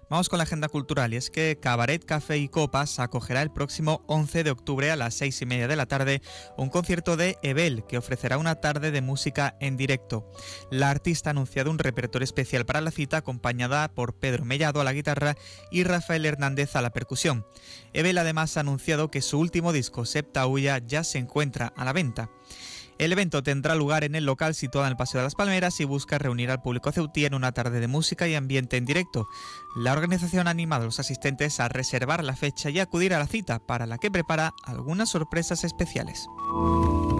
Vamos con la agenda cultural, y es que Cabaret, Café y Copas acogerá el próximo 11 de octubre a las 6:30 de la tarde un concierto de Ebel, que ofrecerá una tarde de música en directo. La artista ha anunciado un repertorio especial para la cita, acompañada por Pedro Mellado a la guitarra y Rafael Hernández a la percusión. Ebel además ha anunciado que su último disco, Septaulla, ya se encuentra a la venta. El evento tendrá lugar en el local situado en el Paseo de las Palmeras y busca reunir al público ceutí en una tarde de música y ambiente en directo. La organización ha animado a los asistentes a reservar la fecha y acudir a la cita, para la que prepara algunas sorpresas especiales.